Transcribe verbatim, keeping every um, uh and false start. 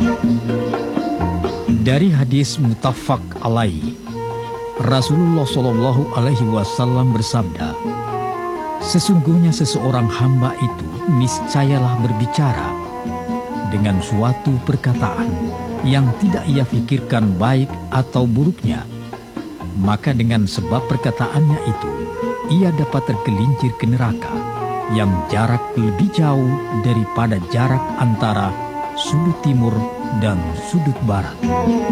Dari hadis muttafaq alaihi, Rasulullah Shallallahu Alaihi Wasallam bersabda, sesungguhnya seseorang hamba itu niscayalah berbicara dengan suatu perkataan yang tidak ia pikirkan baik atau buruknya, maka dengan sebab perkataannya itu ia dapat tergelincir ke neraka yang jarak lebih jauh daripada jarak antara sudut timur dan sudut barat.